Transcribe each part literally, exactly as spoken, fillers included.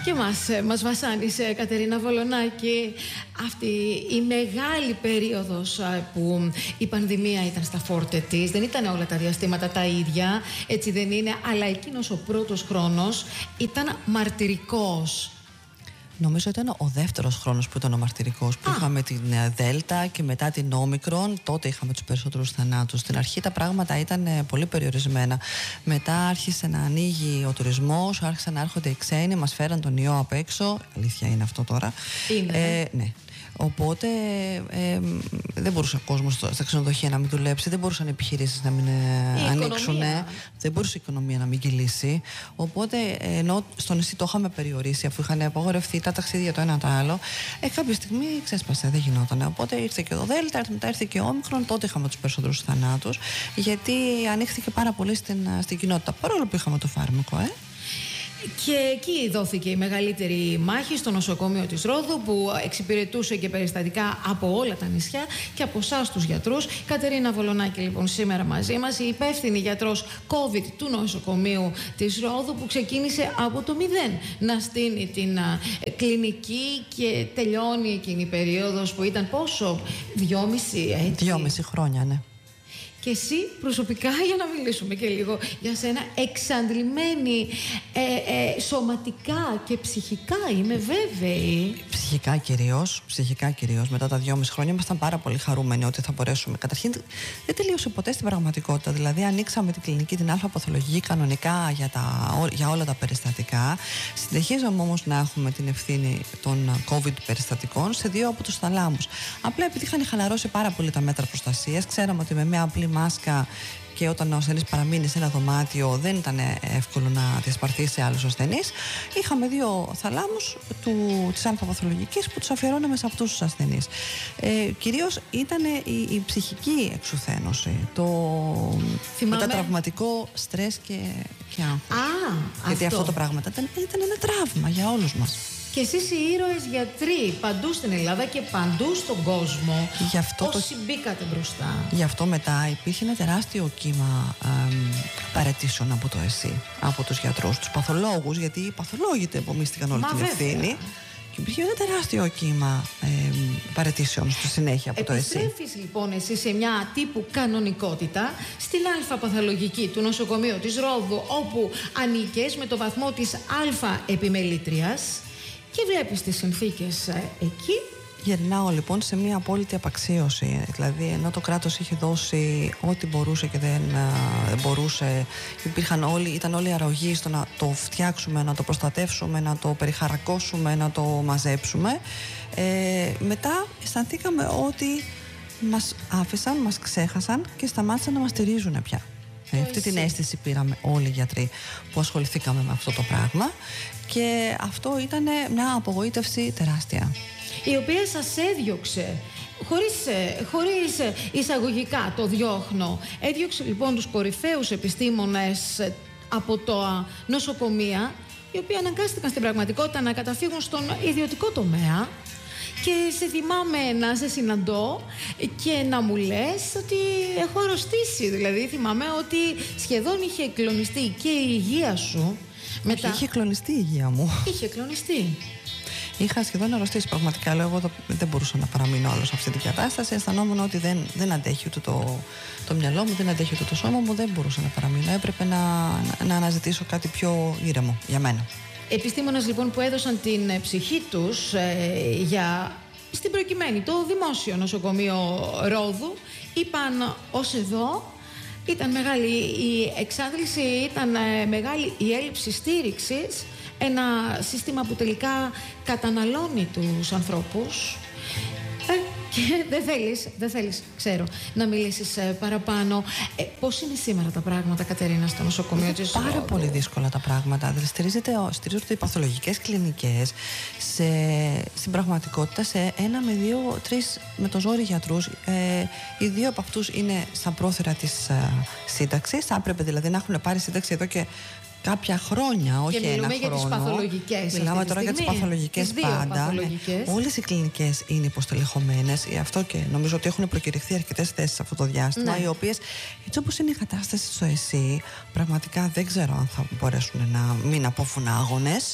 Και μας, μας βασάνισε, Κατερίνα Βολονάκη, αυτή η μεγάλη περίοδος που η πανδημία ήταν στα φόρτε της. Δεν ήταν όλα τα διαστήματα τα ίδια, έτσι δεν είναι, αλλά εκείνος ο πρώτος χρόνος ήταν μαρτυρικός. Νομίζω ήταν ο δεύτερος χρόνος που ήταν ο μαρτυρικός, που Α. είχαμε την Δέλτα και μετά την Όμικρον. Τότε είχαμε τους περισσότερους θανάτους. Στην αρχή τα πράγματα ήταν πολύ περιορισμένα. Μετά άρχισε να ανοίγει ο τουρισμός, άρχισαν να έρχονται οι ξένοι, μας φέραν τον ιό απ' έξω. Αλήθεια είναι αυτό τώρα. Είναι. Ε, ναι. Οπότε ε, δεν μπορούσε ο κόσμος στα ξενοδοχεία να μην δουλέψει, δεν μπορούσαν οι επιχειρήσεις να μην ε, ανοίξουν, δεν μπορούσε η οικονομία να μην κυλήσει. Οπότε ε, ενώ στο νησί το είχαμε περιορίσει, αφού είχαν απαγορευτεί τα ταξίδια το ένα το άλλο, ε, κάποια στιγμή ξέσπασε, δεν γινόταν. Οπότε ήρθε και το Δέλτα, μετά ήρθε και ο Όμικρον, τότε είχαμε τους περισσότερους θανάτους, γιατί ανοίχθηκε πάρα πολύ στην, στην κοινότητα, παρόλο που είχαμε το φάρμακο. Ε. Και εκεί δόθηκε η μεγαλύτερη μάχη στο νοσοκομείο της Ρόδου, που εξυπηρετούσε και περιστατικά από όλα τα νησιά και από εσάς τους γιατρούς. Κατερίνα Βολονάκη λοιπόν σήμερα μαζί μας, η υπεύθυνη γιατρός COVID του νοσοκομείου της Ρόδου, που ξεκίνησε από το μηδέν να στείνει την α, κλινική και τελειώνει εκείνη η περίοδος που ήταν πόσο, δυόμιση έτσι. Δυόμιση χρόνια, ναι. Και εσύ προσωπικά, για να μιλήσουμε και λίγο για σένα, εξαντλημένη ε, ε, σωματικά και ψυχικά, είμαι βέβαιη. Ψυχικά κυρίως, ψυχικά κυρίως. Μετά τα δυόμιση χρόνια ήμασταν πάρα πολύ χαρούμενοι ότι θα μπορέσουμε. Καταρχήν δεν τελείωσε ποτέ στην πραγματικότητα. Δηλαδή ανοίξαμε την κλινική, την αλφα-παθολογική κανονικά για, τα, για όλα τα περιστατικά. Συνεχίζαμε όμως να έχουμε την ευθύνη των COVID περιστατικών σε δύο από τους θαλάμους. Απλά επειδή είχαν χαλαρώσει πάρα πολύ τα μέτρα προστασίας, ξέραμε ότι με μια απλή μάσκα και όταν ο ασθενής παραμείνει σε ένα δωμάτιο δεν ήταν εύκολο να διασπαρθεί σε άλλους ασθενείς. Είχαμε δύο θαλάμους του, της αλφα-παθολογικής που τους αφιερώναμε σε αυτούς τους ασθενείς. Ε, κυρίως ήταν η, η ψυχική εξουθένωση, το μετατραυματικό στρες και, και άγχος. Α, γιατί αυτό, αυτό το πράγμα ήταν, ήταν ένα τραύμα για όλους μας. Και εσείς οι ήρωες γιατροί παντού στην Ελλάδα και παντού στον κόσμο, γι' αυτό όσοι το... μπήκατε μπροστά. Γι' αυτό μετά υπήρχε ένα τεράστιο κύμα ε, παραιτήσεων από το ΕΣΥ, από τους γιατρούς, τους παθολόγους, γιατί οι παθολόγοι επομίστηκαν όλη Μα την βέβαια. ευθύνη. Και υπήρχε ένα τεράστιο κύμα ε, παραιτήσεων στη συνέχεια από το ΕΣΥ. Επιστρέφεις λοιπόν εσύ σε μια τύπου κανονικότητα στην αλφα-παθολογική του νοσοκομείου της Ρόδου, όπου ανήκες με το βαθμό της αλφα επιμελήτριας. Και βλέπεις τις συνθήκες ε, εκεί. Γυρνάω λοιπόν σε μια απόλυτη απαξίωση. Δηλαδή, ενώ το κράτος είχε δώσει ό,τι μπορούσε και δεν, δεν μπορούσε, υπήρχαν όλοι, ήταν όλοι αρρωγοί στο να το φτιάξουμε, να το προστατεύσουμε, να το περιχαρακώσουμε, να το μαζέψουμε. Ε, μετά αισθανθήκαμε ότι μας άφησαν, μας ξέχασαν και σταμάτησαν να μας στηρίζουν πια. Ε, αυτή την αίσθηση πήραμε όλοι οι γιατροί που ασχοληθήκαμε με αυτό το πράγμα, και αυτό ήταν μια απογοήτευση τεράστια, η οποία σας έδιωξε χωρίς, χωρίς εισαγωγικά το διώχνω. Έδιωξε λοιπόν τους κορυφαίους επιστήμονες από το νοσοκομεία, οι οποίοι αναγκάστηκαν στην πραγματικότητα να καταφύγουν στον ιδιωτικό τομέα. Και σε θυμάμαι να σε συναντώ και να μου λες ότι έχω αρρωστήσει. Δηλαδή θυμάμαι ότι σχεδόν είχε κλονιστεί και η υγεία σου. Μετά... Είχε κλονιστεί η υγεία μου. Είχε κλονιστεί. Είχα σχεδόν αρρωστήσει πραγματικά. Λέω, εγώ δεν μπορούσα να παραμείνω άλλο σε αυτή την κατάσταση. Αισθανόμουν ότι δεν, δεν αντέχει ούτε το, το μυαλό μου, δεν αντέχει ούτε το σώμα μου. Δεν μπορούσα να παραμείνω. Έπρεπε να, να, να αναζητήσω κάτι πιο ήρεμο για μένα. Επιστήμονες λοιπόν που έδωσαν την ψυχή τους ε, για, στην προκειμένη, το δημόσιο νοσοκομείο Ρόδου, είπαν ως εδώ. Ήταν μεγάλη η εξάντληση, ήταν ε, μεγάλη η έλλειψη στήριξης, ένα σύστημα που τελικά καταναλώνει τους ανθρώπους. Ε, και δεν θέλεις, δεν θέλεις, ξέρω, να μιλήσεις ε, παραπάνω. Ε, πώς είναι σήμερα τα πράγματα, Κατερίνα, στο νοσοκομείο της Ρόδου? Πάρα πολύ δύσκολα τα πράγματα. Δηλαδή στηρίζονται οι παθολογικές κλινικές σε, στην πραγματικότητα σε ένα με δύο, τρεις με το ζόρι γιατρούς. Ε, οι δύο από αυτούς είναι στα πρόθυρα της ε, σύνταξης. Θα έπρεπε δηλαδή να έχουν πάρει σύνταξη εδώ και κάποια χρόνια, όχι και ένα χρόνο. Και μιλούμε για τις παθολογικές. Μιλάμε τώρα για τις παθολογικές πάντα. Παθολογικές. Ναι. Όλες οι κλινικές είναι υποστελεχωμένες. Αυτό και νομίζω ότι έχουν προκηρυχθεί αρκετές θέσεις αυτό το διάστημα, ναι. Οι οποίες, έτσι όπως είναι η κατάσταση στο ΕΣΥ, πραγματικά δεν ξέρω αν θα μπορέσουν να μην απόφουν άγονες.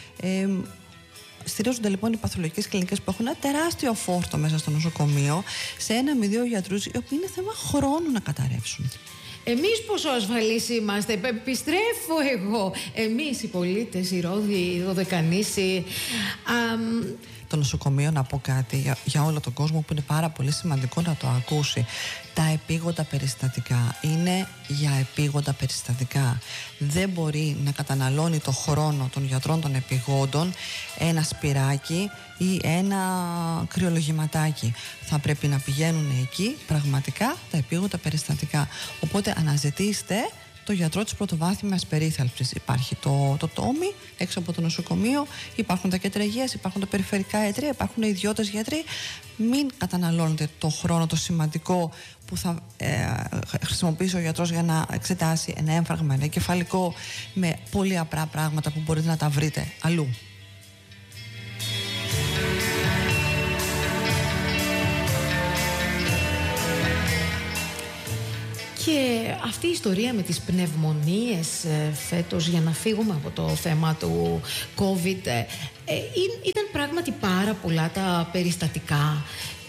Ε, Στηρίζονται λοιπόν οι παθολογικές κλινικές που έχουν ένα τεράστιο φόρτο μέσα στο νοσοκομείο σε ένα με δύο γιατρούς, οι οποίοι είναι θέμα χρόνου να καταρρεύσουν. Εμείς πόσο ασφαλείς είμαστε, επιστρέφω εγώ. Εμείς οι πολίτες, οι Ρώδοι, οι Δωδεκανήσοι. Αμ... Το νοσοκομείο, να πω κάτι για, για όλο τον κόσμο που είναι πάρα πολύ σημαντικό να το ακούσει. Τα επίγοντα περιστατικά είναι για επίγοντα περιστατικά. Δεν μπορεί να καταναλώνει το χρόνο των γιατρών των επιγόντων ένα σπυράκι ή ένα κρυολογηματάκι. Θα πρέπει να πηγαίνουν εκεί πραγματικά τα επίγοντα περιστατικά. Οπότε αναζητήστε το γιατρό της πρωτοβάθμιας περίθαλψης. Υπάρχει το, το τόμι έξω από το νοσοκομείο, υπάρχουν τα κέντρα υγείας, υπάρχουν τα περιφερικά ιατρεία, υπάρχουν ιδιώτες γιατροί. Μην καταναλώνετε το χρόνο το σημαντικό που θα ε, χρησιμοποιήσει ο γιατρός για να εξετάσει ένα έμφραγμα, ένα κεφαλικό, με πολύ απλά πράγματα που μπορείτε να τα βρείτε αλλού. Και αυτή η ιστορία με τις πνευμονίες ε, φέτος, για να φύγουμε από το θέμα του COVID, ε, ε, ήταν πράγματι πάρα πολλά τα περιστατικά.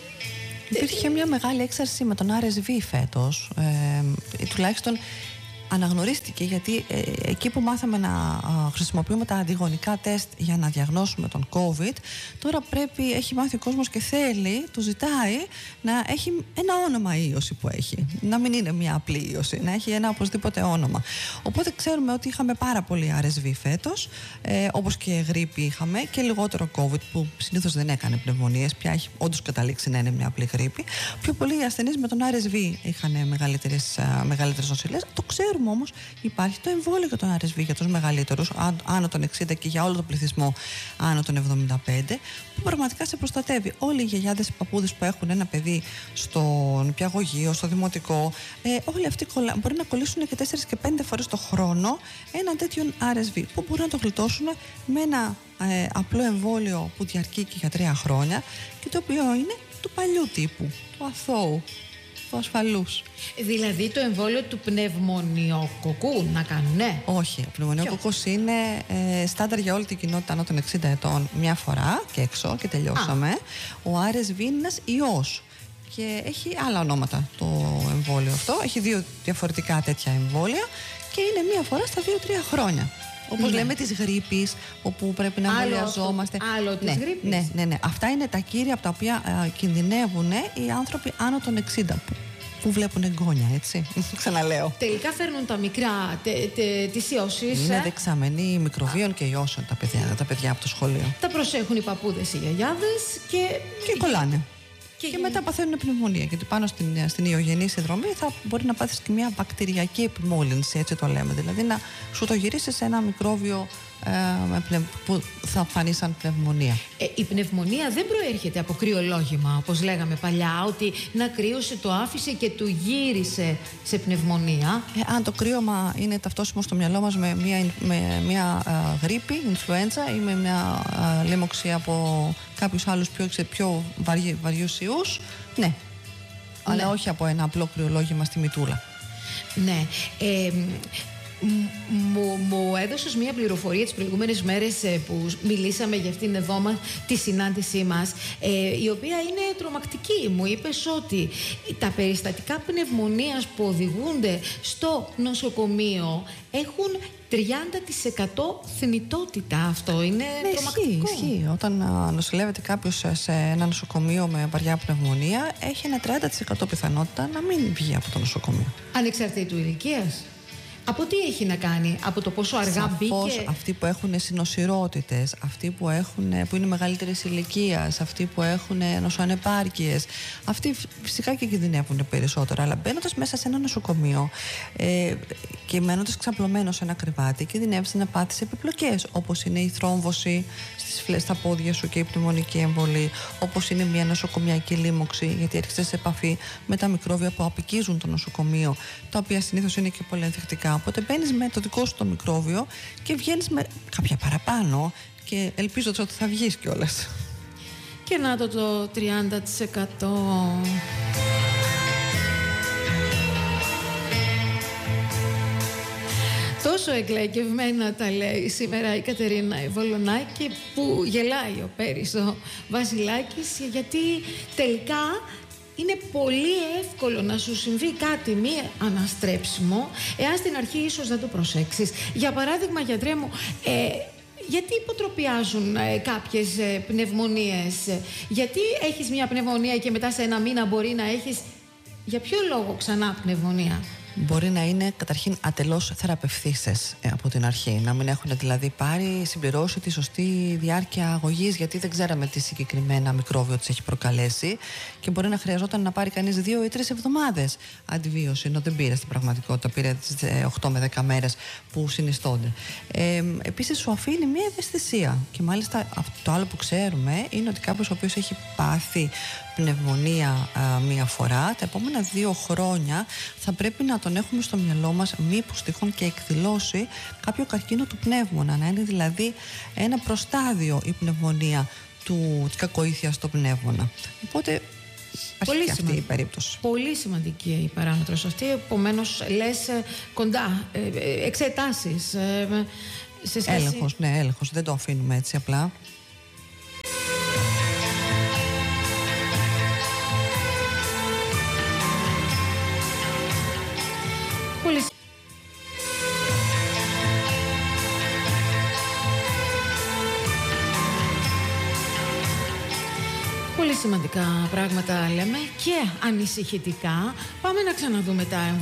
Υπήρχε μια μεγάλη έξαρση με τον αρ ες βι φέτος, ε, τουλάχιστον αναγνωρίστηκε, γιατί ε, εκεί που μάθαμε να α, χρησιμοποιούμε τα αντιγονικά τεστ για να διαγνώσουμε τον COVID, τώρα πρέπει, έχει μάθει ο κόσμος και θέλει, του ζητάει να έχει ένα όνομα η ίωση που έχει. Να μην είναι μια απλή ίωση, να έχει ένα οπωσδήποτε όνομα. Οπότε ξέρουμε ότι είχαμε πάρα πολύ αρ ες βι φέτος, ε, όπως και γρίπη είχαμε, και λιγότερο COVID που συνήθως δεν έκανε πνευμονίες, πια έχει όντως καταλήξει να είναι μια απλή γρίπη. Πιο πολλοί ασθενείς με τον αρ ες βι είχαν μεγαλύτερες, μεγαλύτερες νοσηλές. Το ξέρουμε όμως, υπάρχει το εμβόλιο για τον αρ ες βι για τους μεγαλύτερους, άνω των εξήντα, και για όλο τον πληθυσμό άνω των εβδομήντα πέντε, που πραγματικά σε προστατεύει. Όλοι οι γιαγιάδες, οι παππούδες που έχουν ένα παιδί στο νηπιαγωγείο, στο δημοτικό, ε, όλοι αυτοί κολλά, μπορεί να κολλήσουν και τέσσερις και πέντε φορές το χρόνο ένα τέτοιον αρ ες βι, που μπορούν να το γλιτώσουν με ένα ε, απλό εμβόλιο που διαρκεί και για τρία χρόνια και το οποίο είναι του παλιού τύπου, του αθώου, του ασφαλούς. Δηλαδή το εμβόλιο του πνευμονιοκοκκού να κάνουν, ναι. Όχι, ο πνευμονιοκοκκός είναι ε, στάνταρ για όλη την κοινότητα άνω των εξήντα ετών μια φορά και έξω και τελειώσαμε. Α. Ο αρ ες βι είναι ένας ιός και έχει άλλα ονόματα το εμβόλιο αυτό. Έχει δύο διαφορετικά τέτοια εμβόλια και είναι μια φορά στα δύο τρία χρόνια. Όπως ναι. λέμε της γρίπης, όπου πρέπει να εμβολιαζόμαστε. Άλλο της ναι, γρίπης. Ναι, ναι, ναι. Αυτά είναι τα κύρια από τα οποία ε, κινδυνεύουν οι άνθρωποι άνω των εξήντα. Που, που βλέπουν εγγόνια, έτσι. Ξαναλέω. Τελικά φέρνουν τα μικρά, τε, τε, τις ιώσεις. Είναι ε? δεξαμενοί μικροβίων και ιώσεων τα παιδιά, τα παιδιά από το σχολείο. Τα προσέχουν οι παππούδες, οι γιαγιάδες και... Και κολλάνε. Και, και μετά παθαίνουν πνευμονία. Γιατί πάνω στην, στην ιογενή συνδρομή θα μπορεί να πάθεις και μια μπακτηριακή επιμόλυνση, έτσι το λέμε. Δηλαδή να σου το γυρίσει σε ένα μικρόβιο ε, που θα φανεί σαν πνευμονία. Ε, η πνευμονία δεν προέρχεται από κρυολόγημα, όπως λέγαμε παλιά, ότι να κρύωσε το άφησε και του γύρισε σε πνευμονία. Ε, αν το κρύωμα είναι ταυτόσιμο στο μυαλό μας με μια, με μια ε, γρίπη, influenza, ή με μια ε, λίμωξη από κάποιους άλλους πιο, πιο βαρύ, βαριούς ιούς, ναι. ναι. Αλλά όχι από ένα απλό κρυολόγημα στη μητούλα. Ναι. Ε, Μου, μου έδωσες μία πληροφορία τις προηγούμενες μέρες ε, που μιλήσαμε για αυτήν εδώ μας, τη συνάντησή μας, ε, η οποία είναι τρομακτική. Μου είπες ότι τα περιστατικά πνευμονίας που οδηγούνται στο νοσοκομείο έχουν τριάντα τοις εκατό θνητότητα. Αυτό είναι ναι, τρομακτικό. Ισχύει, ισχύει. Όταν α, νοσηλεύεται κάποιος σε ένα νοσοκομείο με βαριά πνευμονία, έχει ένα τριάντα τοις εκατό πιθανότητα να μην βγει από το νοσοκομείο. Ανεξαρτήτου ηλικίας. Από τι έχει να κάνει, από το πόσο αργά Σαφώς, μπήκε. Αυτοί που έχουν συνοσυρότητες, αυτοί που, έχουν, που είναι μεγαλύτερης ηλικίας, αυτοί που έχουν νοσοανεπάρκειες, αυτοί φυσικά και κινδυνεύουν περισσότερο. Αλλά μπαίνοντας μέσα σε ένα νοσοκομείο ε, και μένοντας ξαπλωμένος σε ένα κρεβάτι, κινδυνεύεις να πάθεις επιπλοκές, όπως είναι η θρόμβωση στις, στα πόδια σου και η πνευμονική εμβολή, όπως είναι μια νοσοκομιακή λίμωξη, γιατί έρχεσαι σε επαφή με τα μικρόβια που απικίζουν το νοσοκομείο, τα οποία συνήθως είναι και πολύ ενθεκτικά. Οπότε μπαίνεις με το δικό σου το μικρόβιο και βγαίνεις με κάποια παραπάνω και ελπίζω ότι θα βγεις κιόλας. Και να το το τριάντα τοις εκατό. Το τόσο εκλαϊκευμένα τα λέει σήμερα η Κατερίνα Βολονάκη, που γελάει ο Πέρης ο Βασιλάκης, γιατί τελικά είναι πολύ εύκολο να σου συμβεί κάτι μη αναστρέψιμο, εάν στην αρχή ίσως δεν το προσέξεις. Για παράδειγμα, γιατρέ μου, ε, γιατί υποτροπιάζουν ε, κάποιες ε, πνευμονίες? Γιατί έχεις μια πνευμονία και μετά σε ένα μήνα μπορεί να έχεις, για ποιο λόγο, ξανά πνευμονία? Μπορεί να είναι καταρχήν ατελώς θεραπευθύσες ε, από την αρχή. Να μην έχουν δηλαδή πάρει, συμπληρώσει τη σωστή διάρκεια αγωγής, γιατί δεν ξέραμε τι συγκεκριμένα μικρόβιο της έχει προκαλέσει, και μπορεί να χρειαζόταν να πάρει κανείς δύο ή τρεις εβδομάδες αντιβίωση, ενώ δεν πήρε στην πραγματικότητα, πήρε τις οκτώ με δέκα μέρες που συνιστώνται. Ε, επίσης, σου αφήνει μια ευαισθησία. Και μάλιστα το άλλο που ξέρουμε είναι ότι κάποιος ο οποίος έχει πάθει πνευμονία α, μία φορά, τα επόμενα δύο χρόνια θα πρέπει να τον έχουμε στο μυαλό μας, μήπως τυχόν και εκδηλώσει κάποιο καρκίνο του πνεύμονα, να είναι δηλαδή ένα προστάδιο η πνευμονία του, της κακοήθειας στο πνεύμονα. Οπότε πολύ αυτή σημαντική. η περίπτωση. Πολύ σημαντική η παράμετρος αυτή, επομένως λες ε, κοντά, ε, ε, εξετάσεις ε, σε σχέση... Έλεγχος, ναι, έλεγχος, δεν το αφήνουμε έτσι απλά. Πολύ... Πολύ σημαντικά πράγματα λέμε και ανησυχητικά. Πάμε να ξαναδούμε τα